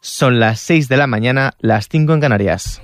Son las 6 de la mañana, las 5 en Canarias.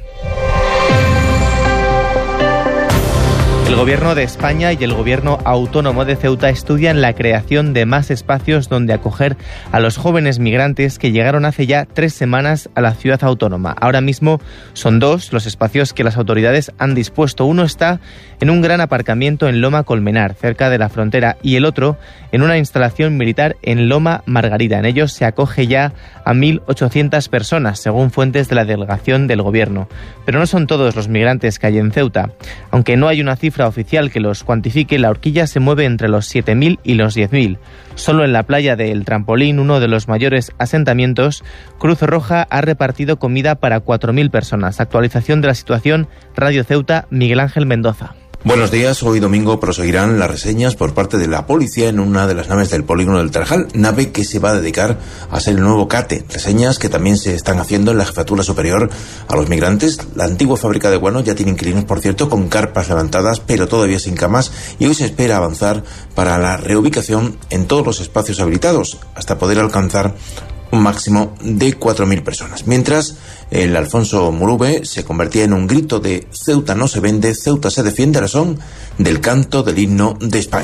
El Gobierno de España y el Gobierno Autónomo de Ceuta estudian la creación de más espacios donde acoger a los jóvenes migrantes que llegaron hace ya 3 semanas a la ciudad autónoma. Ahora mismo son 2 los espacios que las autoridades han dispuesto. Uno está en un gran aparcamiento en Loma Colmenar, cerca de la frontera, y el otro en una instalación militar en Loma Margarida. En ellos se acoge ya a 1.800 personas, según fuentes de la delegación del Gobierno. Pero no son todos los migrantes que hay en Ceuta. Aunque no hay una cifra oficial que los cuantifique, la horquilla se mueve entre los 7.000 y los 10.000. Solo en la playa de El Trampolín, uno de los mayores asentamientos, Cruz Roja ha repartido comida para 4.000 personas. Actualización de la situación, Radio Ceuta, Miguel Ángel Mendoza. Buenos días, hoy domingo proseguirán las reseñas por parte de la policía en una de las naves del polígono del Tarajal, nave que se va a dedicar a ser el nuevo CATE. Reseñas que también se están haciendo en la Jefatura Superior a los Migrantes. La antigua fábrica de guano ya tiene inquilinos, por cierto, con carpas levantadas, pero todavía sin camas, y hoy se espera avanzar para la reubicación en todos los espacios habilitados, hasta poder alcanzar un máximo de 4.000 personas. Mientras, el Alfonso Murube se convertía en un grito de Ceuta no se vende, Ceuta se defiende, a razón del canto del himno de España.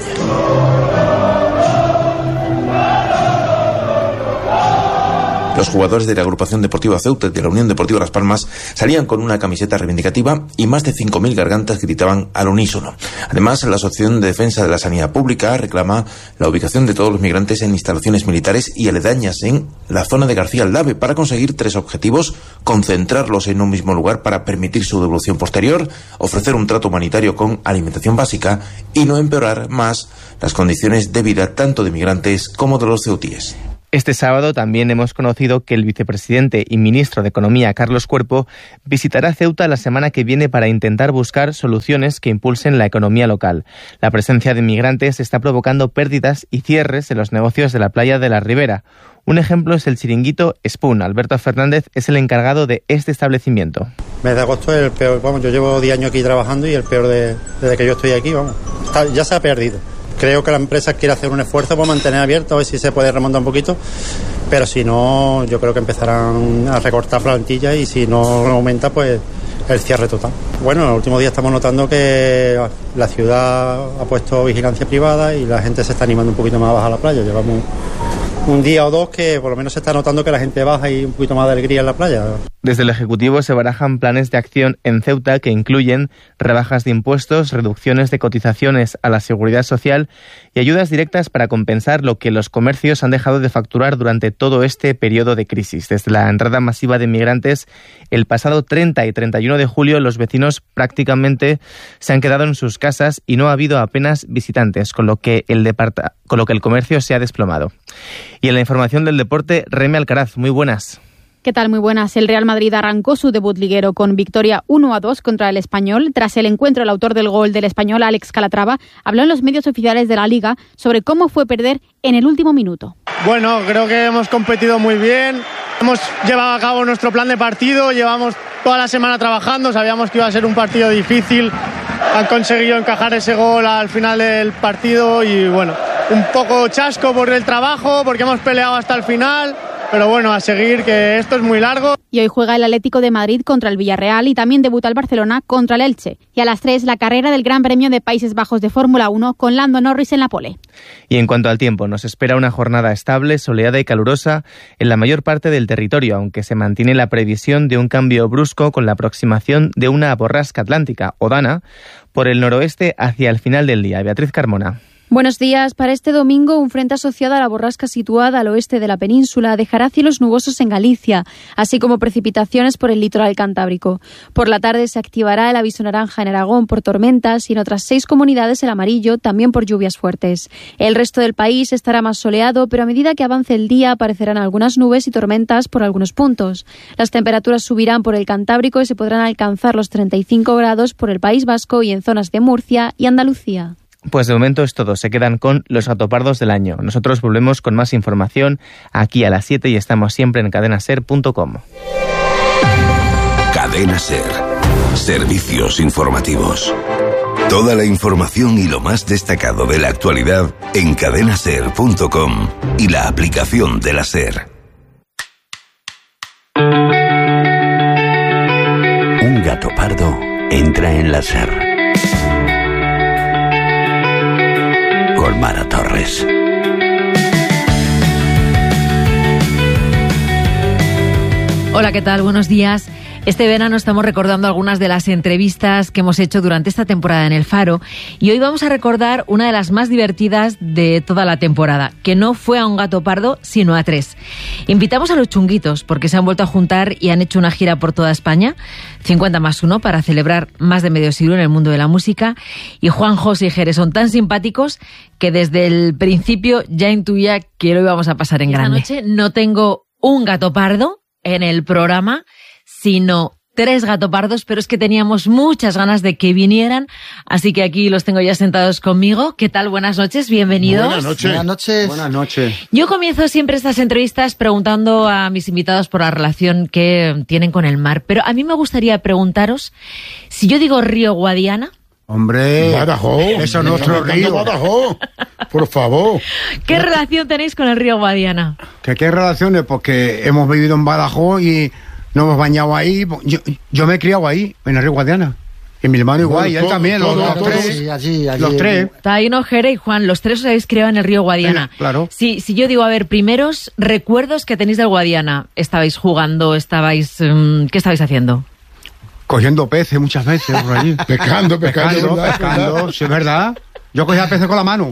Los jugadores de la Agrupación Deportiva Ceuta y de la Unión Deportiva Las Palmas salían con una camiseta reivindicativa y más de 5.000 gargantas gritaban al unísono. Además, la Asociación de Defensa de la Sanidad Pública reclama la ubicación de todos los migrantes en instalaciones militares y aledañas en la zona de García Aldave para conseguir 3 objetivos: concentrarlos en un mismo lugar para permitir su devolución posterior, ofrecer un trato humanitario con alimentación básica y no empeorar más las condiciones de vida tanto de migrantes como de los ceutíes. Este sábado también hemos conocido que el vicepresidente y ministro de Economía, Carlos Cuerpo, visitará Ceuta la semana que viene para intentar buscar soluciones que impulsen la economía local. La presencia de migrantes está provocando pérdidas y cierres en los negocios de la playa de la Ribera. Un ejemplo es el chiringuito Spoon. Alberto Fernández es el encargado de este establecimiento. Mes de agosto es el peor. Yo llevo 10 años aquí trabajando y el peor desde que yo estoy aquí. Ya se ha perdido. Creo que la empresa quiere hacer un esfuerzo por mantener abierto, a ver si se puede remontar un poquito, pero si no, yo creo que empezarán a recortar plantillas y si no aumenta, pues el cierre total. Bueno, en los últimos días estamos notando que la ciudad ha puesto vigilancia privada y la gente se está animando un poquito más a bajar a la playa. Llevamos un día o dos que por lo menos se está notando que la gente baja y un poquito más de alegría en la playa. Desde el Ejecutivo se barajan planes de acción en Ceuta que incluyen rebajas de impuestos, reducciones de cotizaciones a la Seguridad Social y ayudas directas para compensar lo que los comercios han dejado de facturar durante todo este periodo de crisis. Desde la entrada masiva de migrantes el pasado 30 y 31 de julio, los vecinos prácticamente se han quedado en sus casas y no ha habido apenas visitantes, con lo que el comercio se ha desplomado. Y en la información del deporte, Reme Alcaraz, muy buenas. ¿Qué tal? Muy buenas. El Real Madrid arrancó su debut liguero con victoria 1-2 contra el Español. Tras el encuentro, el autor del gol del Español, Alex Calatrava, habló en los medios oficiales de la Liga sobre cómo fue perder en el último minuto. Bueno, creo que hemos competido muy bien. Hemos llevado a cabo nuestro plan de partido, llevamos toda la semana trabajando, sabíamos que iba a ser un partido difícil. Han conseguido encajar ese gol al final del partido y bueno, un poco chasco por el trabajo, porque hemos peleado hasta el final. Pero bueno, a seguir, que esto es muy largo. Y hoy juega el Atlético de Madrid contra el Villarreal y también debuta el Barcelona contra el Elche. Y a las 3, la carrera del Gran Premio de Países Bajos de Fórmula 1 con Lando Norris en la pole. Y en cuanto al tiempo, nos espera una jornada estable, soleada y calurosa en la mayor parte del territorio, aunque se mantiene la previsión de un cambio brusco con la aproximación de una borrasca atlántica, o Dana, por el noroeste hacia el final del día. Beatriz Carmona. Buenos días. Para este domingo, un frente asociado a la borrasca situada al oeste de la península dejará cielos nubosos en Galicia, así como precipitaciones por el litoral cantábrico. Por la tarde se activará el aviso naranja en Aragón por tormentas y en otras 6 comunidades el amarillo, también por lluvias fuertes. El resto del país estará más soleado, pero a medida que avance el día aparecerán algunas nubes y tormentas por algunos puntos. Las temperaturas subirán por el Cantábrico y se podrán alcanzar los 35 grados por el País Vasco y en zonas de Murcia y Andalucía. Pues de momento es todo, se quedan con los gatopardos del año. Nosotros volvemos con más información aquí a las 7 y estamos siempre en cadenaser.com. Cadena Ser. Servicios informativos. Toda la información y lo más destacado de la actualidad en cadenaser.com y la aplicación de la Ser. Un gato pardo entra en la SER. Con Mara Torres. Hola, ¿qué tal? Buenos días. Este verano estamos recordando algunas de las entrevistas que hemos hecho durante esta temporada en El Faro y hoy vamos a recordar una de las más divertidas de toda la temporada, que no fue a un gato pardo, sino a 3. Invitamos a los Chunguitos porque se han vuelto a juntar y han hecho una gira por toda España, 50+1, para celebrar más de medio siglo en el mundo de la música. Y Juan, José y Jerez son tan simpáticos que desde el principio ya intuía que lo íbamos a pasar en grande. Esta noche no tengo un gato pardo en el programa, sino 3 gatopardos, pero es que teníamos muchas ganas de que vinieran, así que aquí los tengo ya sentados conmigo. ¿Qué tal? Buenas noches, bienvenidos. Buenas noches. Buenas noches. Buenas noches. Yo comienzo siempre estas entrevistas preguntando a mis invitados por la relación que tienen con el mar, pero a mí me gustaría preguntaros, si yo digo Río Guadiana... Hombre, Badajoz, eso es nuestro río. Badajoz, por favor. ¿Qué relación tenéis con el río Guadiana? ¿Qué relaciones? Porque hemos vivido en Badajoz y nos hemos bañado ahí. Yo me he criado ahí, en el río Guadiana. Y mi hermano igual, y él también, los tres. Sí, allí. Los 3. Taino, Jere y Juan, los 3 os habéis criado en el río Guadiana. Claro. Si yo digo, a ver, primeros recuerdos que tenéis del Guadiana. ¿Estabais jugando? ¿Qué estabais haciendo? Cogiendo peces muchas veces por allí. pescando, sí, es verdad. Yo cogía peces con la mano.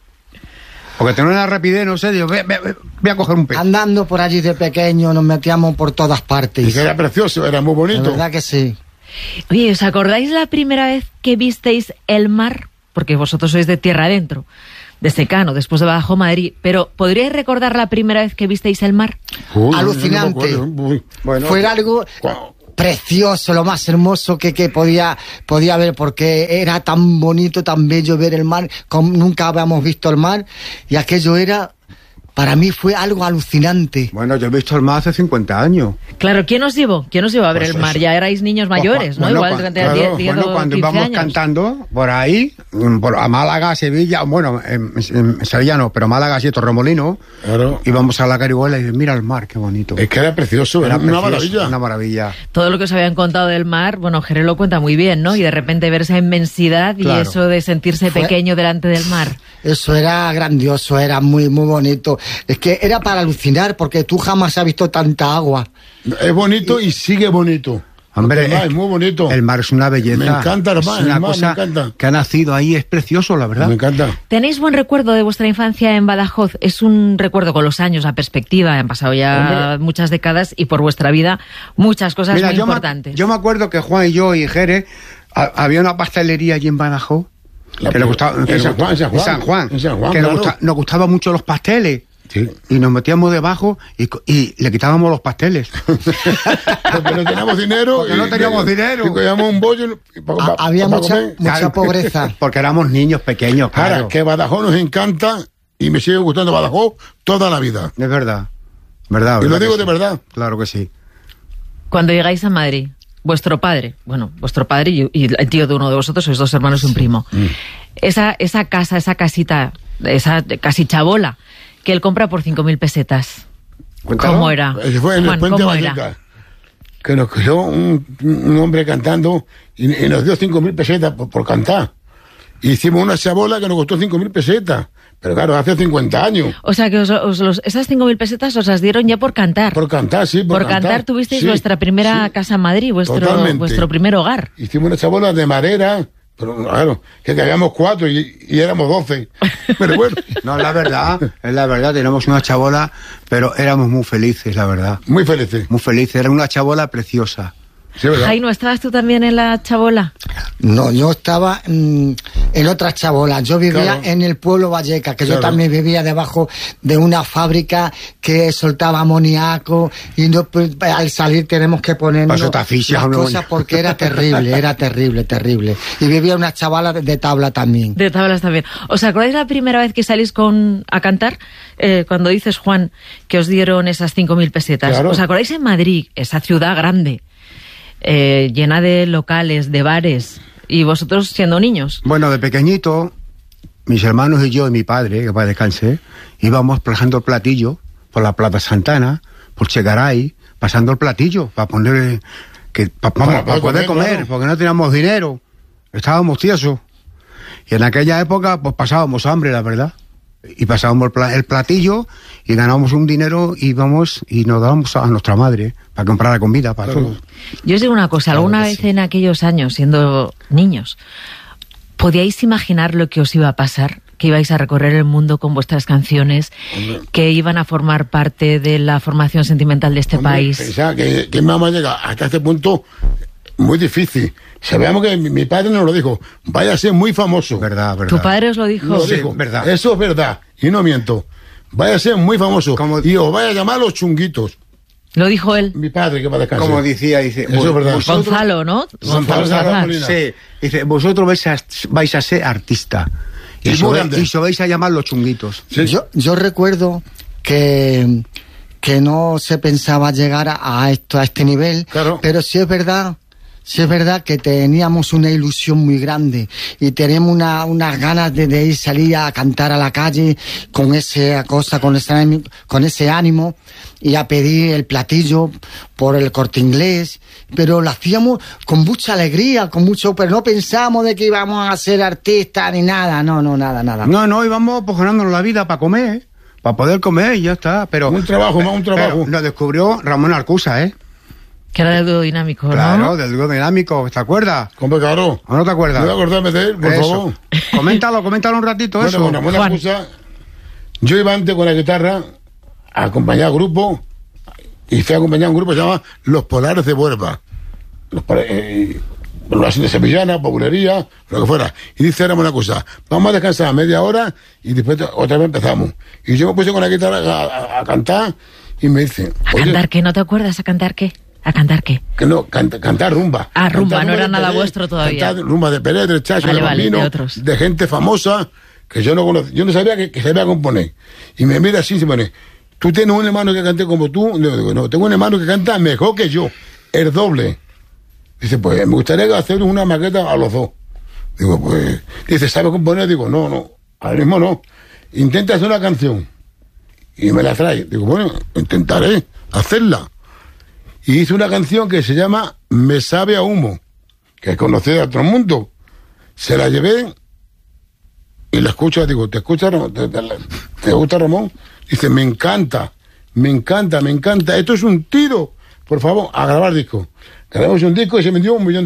Porque tenía una rapidez, no sé, digo, voy a coger un pez. Andando por allí de pequeño, nos metíamos por todas partes. Y que era precioso, era muy bonito. La verdad que sí. Oye, ¿os acordáis la primera vez que visteis el mar? Porque vosotros sois de tierra adentro, de Secano, después de Badajoz, Madrid. Pero, ¿podríais recordar la primera vez que visteis el mar? Alucinante. Bueno, fue algo... precioso, lo más hermoso que podía ver, porque era tan bonito, tan bello ver el mar, como nunca habíamos visto el mar, y aquello para mí fue algo alucinante. Bueno, yo he visto el mar hace 50 años. Claro, ¿quién os llevó a ver el mar? Ya erais niños mayores, ¿no? Igual durante 10 o cuando 15 íbamos años. Cantando por ahí, a Málaga, Sevilla, bueno, en Sevilla no, pero Málaga y Torremolinos, claro. Íbamos a la Carihuela y mira el mar, qué bonito. Es que era precioso, era una maravilla. Una maravilla. Todo lo que os habían contado del mar, bueno, Jerez lo cuenta muy bien, ¿no? Y de repente ver esa inmensidad, claro. Y eso de sentirse pequeño delante del mar. Eso era grandioso, era muy, muy bonito. Es que era para alucinar, porque tú jamás has visto tanta agua. Es bonito y sigue bonito. Hombre, es muy bonito. El mar es una belleza. Me encanta el mar, me encanta. Que ha nacido ahí, es precioso, la verdad. Me encanta. ¿Tenéis buen recuerdo de vuestra infancia en Badajoz? Es un recuerdo con los años, la perspectiva, han pasado ya muchas décadas y por vuestra vida muchas cosas muy importantes. Yo me acuerdo que Juan y yo y Jerez, había una pastelería allí en Badajoz. Que le gustaba, en San Juan, que nos gustaban mucho los pasteles. Sí. Y nos metíamos debajo y le quitábamos los pasteles. Porque no teníamos dinero. Y cogíamos un bollo. Había mucha pobreza. Porque éramos niños pequeños, claro. Ahora, que Badajoz nos encanta y me sigue gustando Badajoz toda la vida. Es verdad. Y lo digo de verdad. Claro que sí. Cuando llegáis a Madrid, vuestro padre y el tío de uno de vosotros, sois 2 hermanos y un primo. Esa casa, esa casita, esa casichabola que él compra por 5.000 pesetas. Cuéntalo. ¿Cómo era? Fue en el Puente Vallecas, que nos crió un hombre cantando y nos dio 5.000 pesetas por cantar. Hicimos una chabola que nos costó 5.000 pesetas. Pero claro, hace 50 años. O sea, que esas 5.000 pesetas os las dieron ya por cantar. Por cantar, sí. Por cantar tuvisteis vuestra primera casa en Madrid, vuestro primer hogar. Hicimos una chabola de madera. Pero claro, que habíamos 4 y éramos 12. Pero bueno. No, es la verdad, tenemos una chabola, pero éramos muy felices, la verdad. Muy felices, era una chabola preciosa. Sí, Jaime, ¿estabas tú también en la chabola? No, yo estaba en otra chabola. Yo vivía en el pueblo Vallecas, que yo también vivía debajo de una fábrica que soltaba amoníaco y no, pues, al salir tenemos que ponernos las cosas porque era terrible. Y vivía una chabola de tabla también. De tablas también. ¿Os acordáis la primera vez que salís a cantar? Cuando dices, Juan, que os dieron esas 5.000 pesetas. Claro. ¿Os acordáis en Madrid, esa ciudad grande? Llena de locales, de bares, y vosotros siendo niños. Bueno, de pequeñito, mis hermanos y yo y mi padre, que para descanse, íbamos pasando el platillo por la Plaza Santana, por Chegaray, pasando el platillo para poner para poder comer, claro, porque no teníamos dinero, estábamos tiesos. Y en aquella época, pues pasábamos hambre, la verdad. Y pasábamos el platillo y ganábamos un dinero, íbamos y nos dábamos a nuestra madre para comprar la comida para todos. Yo os digo una cosa, alguna vez en aquellos años, siendo niños, ¿podíais imaginar lo que os iba a pasar? Que ibais a recorrer el mundo con vuestras canciones, que iban a formar parte de la formación sentimental de este país. Pensaba que vamos a llegar hasta este punto muy difícil. Sabíamos que mi padre nos lo dijo, vaya a ser muy famoso. Verdad. ¿Tu padre os lo dijo? Sí, verdad. Eso es verdad, y no miento. Vaya a ser muy famoso. Y os vaya a llamar Los Chunguitos. ¿Lo dijo él? Mi padre, que va a descansar. Como dice, eso es verdad. Gonzalo, ¿no? Gonzalo. Sí, dice, vosotros vais a ser artista. Y se vais a llamar Los Chunguitos. Sí. Yo recuerdo que no se pensaba llegar a este nivel, claro, pero sí es verdad que teníamos una ilusión muy grande y teníamos unas ganas de ir salir a cantar a la calle con esa cosa, con ese ánimo, y a pedir el platillo por el Corte Inglés, pero lo hacíamos con mucha alegría, pero no pensábamos de que íbamos a ser artistas ni nada, nada. No, íbamos pues ganándonos la vida para comer, para poder comer y ya está, pero... Un trabajo. Nos descubrió Ramón Arcusa, Que era del dúo dinámico, ¿no? Claro, del dúo dinámico, ¿te acuerdas? ¿Cómo, claro? ¿O no te acuerdas? Voy a acordarme de él, por favor. Coméntalo un ratito, bueno, eso. Bueno, buena excusa. Yo iba antes con la guitarra a acompañar al grupo, y fui a acompañar a un grupo que se llama Los Polares de Huelva. Lo hacen de sevillana, populería, lo que fuera. Y dice, éramos una cosa, vamos a descansar media hora y después otra vez empezamos. Y yo me puse con la guitarra a cantar y me dice... ¿A cantar qué? ¿No te acuerdas? ¿A cantar qué? ¿A cantar qué? Que no, cantar rumba. Ah, rumba, no era nada vuestro todavía. Cantar rumba de Pérez, del Chacho, de Bambino, de otros. De gente famosa que yo no conocía. Yo no sabía que sabía componer. Y me mira así y se pone, ¿tú tienes un hermano que cante como tú? Le digo, no, tengo un hermano que canta mejor que yo, el doble. Dice, pues me gustaría hacer una maqueta a los dos. Digo, pues... Dice, ¿sabe componer? Digo, no, ahora mismo no. Intenta hacer una canción. Y me la trae. Digo, bueno, intentaré hacerla. Y hice una canción que se llama Me sabe a humo, que es conocida a todo el mundo. Se la llevé y la escucho, digo, ¿te escucha Ramón? ¿Te gusta Ramón? Dice, me encanta. Esto es un tiro. Por favor, a grabar disco. Grabamos un disco y se vendió 1 millón